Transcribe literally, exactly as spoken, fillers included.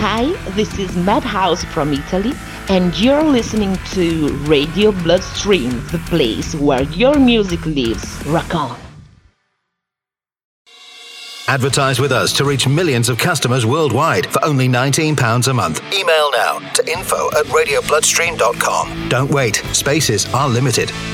Hi, this is Madhouse from Italy, and you're listening to Radio Bloodstream, the place where your music lives. Rock on! Advertise with us to reach millions of customers worldwide for only nineteen pounds a month. Email now to info at radio bloodstream dot com. Don't wait, spaces are limited.